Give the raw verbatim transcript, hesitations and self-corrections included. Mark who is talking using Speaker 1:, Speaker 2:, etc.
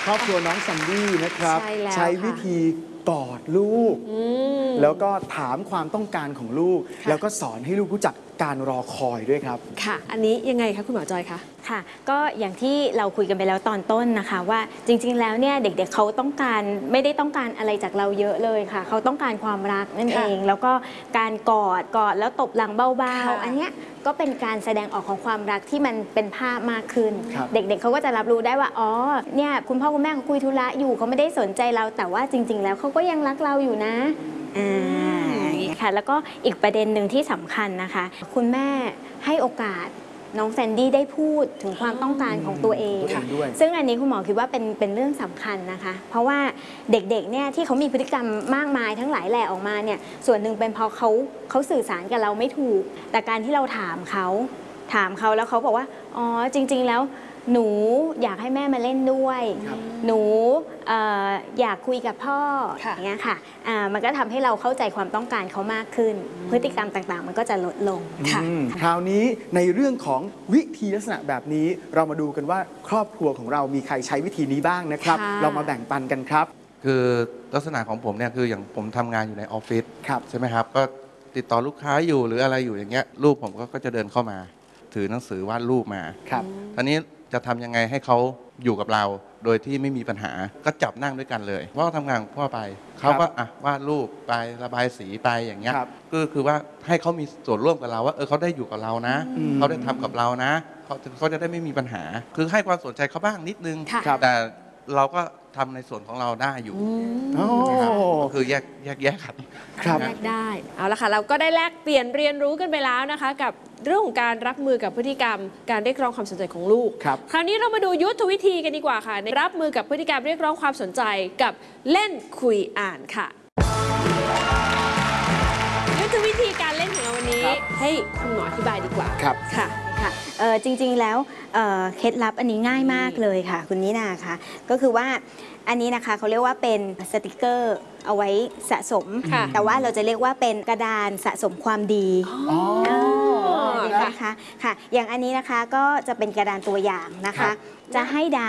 Speaker 1: ครอบครัวน้องซันดี้นะครับ
Speaker 2: ใช่แล้ว
Speaker 1: ใช้วิธีกอดลูก แล้วก็ถามความต้องการของลูก แล้วก็สอนให้ลูกรู้จักการรอคอยด้วยครับ
Speaker 2: ค่ะ อันนี้ยังไงคะคุณหมอจอยคะ
Speaker 3: ค่ะก็อย่างที่เราคุยกันไปแล้วตอนต้นนะคะว่าจริงๆแล้วเนี่ยเด็กๆเขาต้องการไม่ได้ต้องการอะไรจากเราเยอะเลยค่ะเขาต้องการความรักนั่นเองแล้วก็การกอดกอดแล้วตบหลังเบาๆอันเนี้ยก็เป็นการแสดงออกของความรักที่มันเป็นภาพมากขึ้นเด็กๆเขาก็จะรับรู้ได้ว่าอ๋อเนี่ยคุณพ่อคุณแม่เขาคุยธุระอยู่เขาไม่ได้สนใจเราแต่ว่าจริงๆแล้วเขาก็ยังรักเราอยู่นะอ่าค่ะแล้วก็อีกประเด็นหนึ่งที่สำคัญนะคะคุณแม่ให้โอกาสน้องแซนดี้ได้พูดถึงความต้องการของตัวเองซึ่งอันนี้คุณหมอคิดว่าเป็นเป็นเรื่องสำคัญนะคะเพราะว่าเด็กๆเนี่ยที่เขามีพฤติกรรมมากมายทั้งหลายแหล่ออกมาเนี่ยส่วนหนึ่งเป็นเพราะเขาเขาสื่อสารกับเราไม่ถูกแต่การที่เราถามเขาถามเขาแล้วเขาบอกว่าอ๋อจริงๆแล้วหนูอยากให้แม่มาเล่นด้วยหนูเอ่ออยากคุยกับพ่ออย่างเงี้ยค่ะอ่ามันก็ทำให้เราเข้าใจความต้องการเขามากขึ้นพฤติกรรมต่างๆมันก็จะลดลงค่ะ
Speaker 1: คราวนี้ในเรื่องของวิธีลักษณะแบบนี้เรามาดูกันว่าครอบครัวของเรามีใครใช้วิธีนี้บ้างนะครับเรามาแบ่งปันกันครับ
Speaker 4: คือลักษณะของผมเนี่ยคืออย่างผมทำงานอยู่ในออฟฟิศใช่ไหมครับก็ติดต่อลูกค้าอยู่หรืออะไรอยู่อย่างเงี้ยลูกผมก็จะเดินเข้ามาถือหนังสือวาดรูปมา
Speaker 1: ครับ
Speaker 4: ตอนนี้จะทำยังไงให้เขาอยู่กับเราโดยที่ไม่มีปัญหาก็จับนั่งด้วยกันเลยเพราะทำงานพ่อไปเขาก็อ่ะวาดรูปไประบายสีไปอย่างเงี้ยก็คือว่าให้เขามีส่วนร่วมกับเราว่าเออเขาได้อยู่กับเรานะเขาได้ทำกับเรานะเขาเขาจะได้ไม่มีปัญหาคือให้ความสนใจเขาบ้างนิดนึงแต่เราก็ทำในส่วนของเราได้อยู่ก็คือแยกแยกแยกกัน
Speaker 2: แยกได้เอาละค่ะเราก็ได้แลกเปลี่ยนเรียนรู้กันไปแล้วนะคะกับเรื่องของการรับมือกับพฤติกรรมการเรียกร้องความสนใจของลูก
Speaker 1: ครับ
Speaker 2: คราวนี้เรามาดูยุทธวิธีกันดีกว่าค่ะในรับมือกับพฤติกรรมเรียกร้องความสนใจกับเล่นคุยอ่านค่ะยุทธวิธีการเล่นของเราวันนี้ให้คุณหมออธิบายดีกว่า
Speaker 1: ครับ
Speaker 3: ค่ะค่ะเออจริงๆแล้วเอ่อเคล็ดลับอันนี้ง่ายมากเลยค่ะคุณนินาค่ะก็คือว่าอันนี้นะคะเขาเรียกว่าเป็นสติกเกอร์เอาไว้สะสมแต่ว่าเราจะเรียกว่าเป็นกระดานสะสมความดีนะคะค่ะอย่างอันนี้นะคะก็จะเป็นกระดานตัวอย่างนะคะจะให้ดา